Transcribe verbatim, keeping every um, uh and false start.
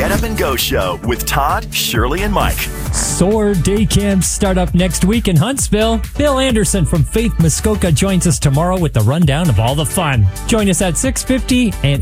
Get Up and Go Show with Todd, Shirley, and Mike. SOAR day camps start up next week in Huntsville. Bill Anderson from Faith Muskoka joins us tomorrow with the rundown of all the fun. Join us at six fifty and